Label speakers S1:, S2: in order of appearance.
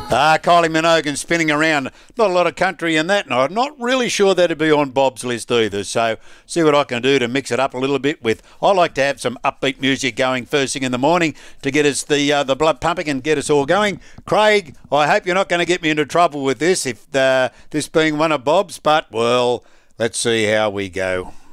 S1: Kylie Minogue spinning around. Not a lot of country in that, and I'm not really sure that'd be on Bob's list either. So see what I can do to mix it up a little bit with. I like to have some upbeat music going first thing in the morning to get us the blood pumping and get us all going. Craig, I hope you're not going to get me into trouble with this, if this being one of Bob's, but well, let's see how we go.